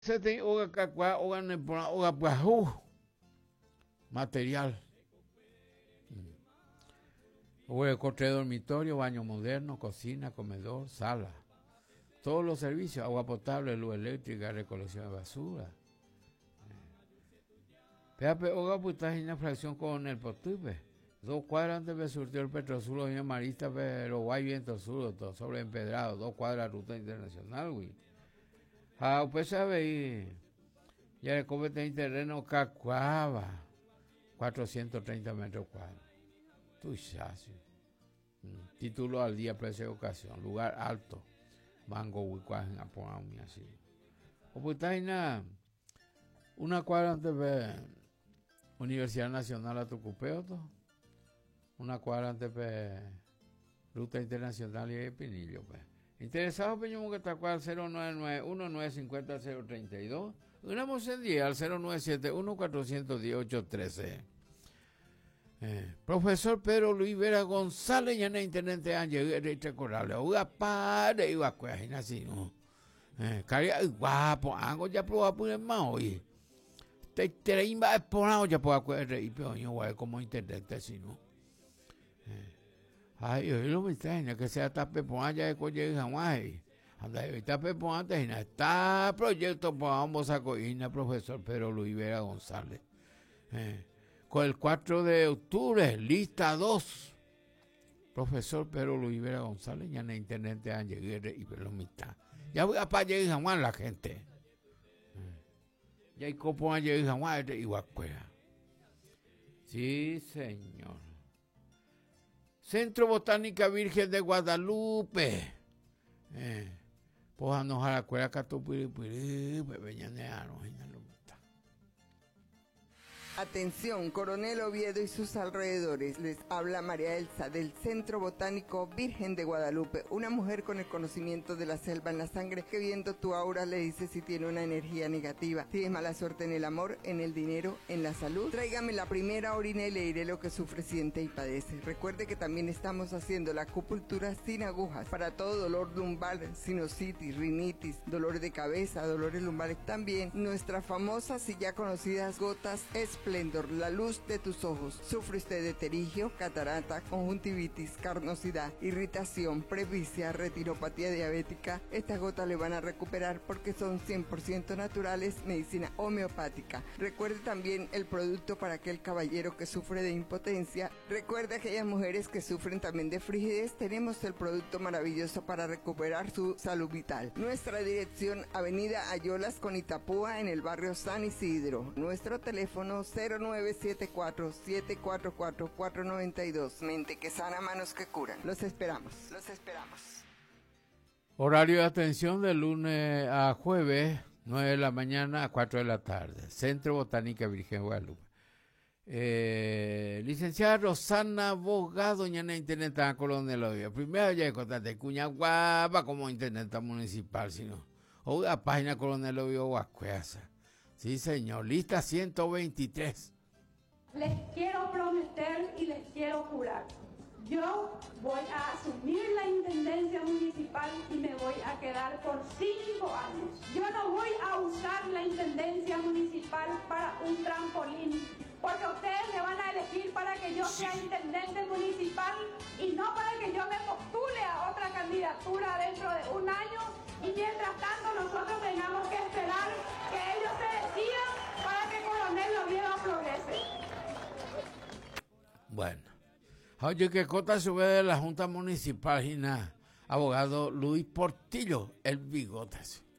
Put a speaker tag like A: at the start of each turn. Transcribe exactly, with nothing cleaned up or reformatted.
A: Se tem oga cacua, oga nepona, oga puajú. Material. Oga corte de dormitorio, baño moderno, cocina, comedor, sala. Todos los servicios, agua potable, luz eléctrica, recolección de basura. Peape oga puta en fracción con el potupe. Dos cuadras antes de surtir el Petrosur, doña Marista, pero guay viento sur, todo sobre empedrado, dos cuadras ruta internacional, güey. Ah, pues sabe, ya el comete en terreno cacuaba, cuatrocientos treinta metros cuadrados. Tu chacio. Título al día, precio de ocasión, lugar alto, mango, huicuaje, apoami, así. O pues está nada, una cuadra antes de Universidad Nacional a Tucupeo, una cuadra antes de Ruta Internacional y de Pinillo, pues. Interesado, Peñón, que está al cero nueve nueve uno nueve cinco cero cero tres dos. Una mocendía al cero nueve siete uno cuatro uno cero ocho uno tres. Eh, profesor Pedro Luis Vera González, ya en el internet han llegado a este corral. Uga padre, iba a cuajar así, ¿no? Eh, caria, guapo, algo ya probaba por el más hoy. Te treimba exponado ya por acuerdo y peoño, guay, como internet así, ¿no? Eh. Ay, yo lo me extraña que sea tape por allá de coche jamás. Anda, está por antes, está proyecto por ambos sacoína, profesor Pedro Luis Vera González. Eh. Con el cuatro de octubre, lista dos. Profesor Pedro Luis Vera González, ya en el internet han llegado y ver lo mitad. Ya voy a para llegar jamás la gente. Eh. Ya hay copo a llegar jamás y guacuera. Sí, señor. Centro Botánica Virgen de Guadalupe. Eh, pues nos a la cuera catupiripiri, pues venían de aros en la lumita.
B: Atención, Coronel Oviedo y sus alrededores. Les habla María Elsa del Centro Botánico Virgen de Guadalupe, una mujer con el conocimiento de la selva en la sangre que viendo tu aura le dice si tiene una energía negativa. Tienes mala suerte en el amor, en el dinero, en la salud. Tráigame la primera orina y le diré lo que sufre, siente y padece. Recuerde que también estamos haciendo la acupuntura sin agujas para todo dolor lumbar, sinusitis, rinitis, dolores de cabeza, dolores lumbares. También nuestras famosas y ya conocidas gotas Esplendor, la luz de tus ojos. ¿Sufre usted de terigio, catarata, conjuntivitis, carnosidad, irritación, presbicia, retinopatía diabética? Estas gotas le van a recuperar porque son cien por ciento naturales, medicina homeopática. Recuerde también el producto para aquel caballero que sufre de impotencia. Recuerde aquellas mujeres que sufren también de frigidez. Tenemos el producto maravilloso para recuperar su salud vital. Nuestra dirección, Avenida Ayolas con Itapúa, en el barrio San Isidro. Nuestro teléfono cero nueve siete cuatro siete cuatro cuatro cuatro nueve dos. Mente que sana, manos que curan. Los esperamos. Los esperamos.
A: Horario de atención de lunes a jueves, nueve de la mañana a cuatro de la tarde. Centro Botánica Virgen Guadalupe. Eh, licenciada Rosana Abogado, ya en internet a Coronel Oviedo. Primero ya contate cuña guapa como internet municipal, sino o la página Coronel Oviedo Guascueza. Sí, señor. Lista ciento veintitrés.
C: Les quiero prometer y les quiero jurar. Yo voy a asumir la intendencia municipal y me voy a quedar por cinco años. Yo no voy a usar la intendencia municipal para un trampolín, porque ustedes me van a elegir para que yo sea intendente municipal y no para que yo me postule a otra candidatura dentro de un año y mientras tanto nosotros tengamos que esperar que ellos se decidan para que Coronel Oviedo progrese.
A: Bueno, oye, que Cota sube de la Junta Municipal y nada, abogado Luis Portillo, el bigote.